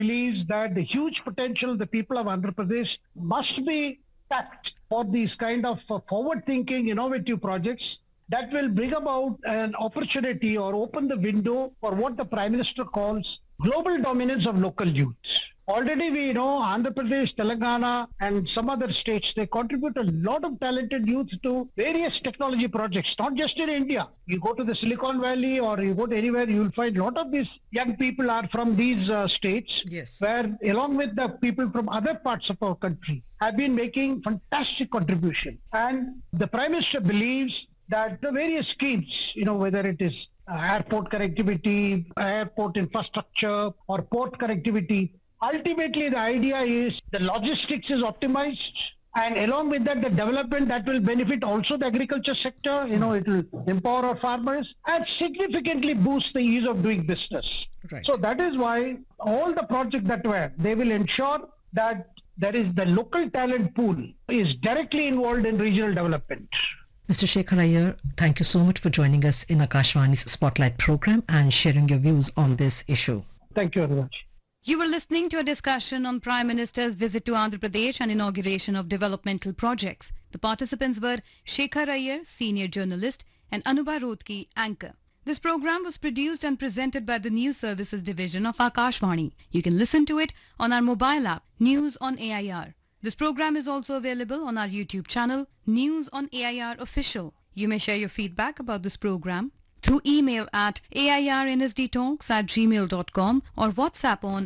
believes that the huge potential of the people of Andhra Pradesh must be tapped for these kind of forward-thinking, innovative projects that will bring about an opportunity or open the window for what the Prime Minister calls global dominance of local youth. Already we know Andhra Pradesh, Telangana and some other states, they contribute a lot of talented youth to various technology projects, not just in India. You go to the Silicon Valley or you go to anywhere, you will find a lot of these young people are from these states, Yes. where along with the people from other parts of our country have been making fantastic contribution. And the Prime Minister believes that the various schemes, whether it is airport connectivity, airport infrastructure or port connectivity, ultimately the idea is the logistics is optimized, and along with that the development that will benefit also the agriculture sector. It will empower our farmers and significantly boost the ease of doing business. Right. So that is why all the projects that were, they will ensure that there is the local talent pool is directly involved in regional development. Mr. Shekhar Iyer, thank you so much for joining us in Akashvani's Spotlight program and sharing your views on this issue. Thank you very much. You were listening to a discussion on Prime Minister's visit to Andhra Pradesh and inauguration of developmental projects. The participants were Shekhar Iyer, senior journalist, and Anubha Rodki, anchor. This program was produced and presented by the News Services Division of Akashvani. You can listen to it on our mobile app, News on AIR. This program is also available on our YouTube channel, News on AIR Official. You may share your feedback about this program through email at airnsdtalks@gmail.com or WhatsApp on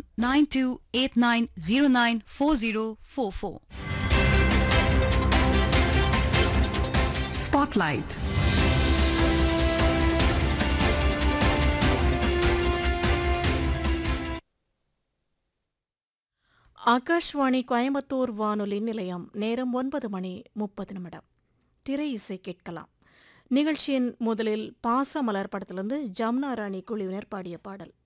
9289094044. Spotlight. Akashvani Coimbatore வானொலி நிலையம். நேரம் 9:30 திரை இசை கேட்கலாம். நிகழ்ச்சியின் முதலில் பாசமலர் படத்திலிருந்து ஜமுனா ராணி குழுவினர் பாடிய பாடல்.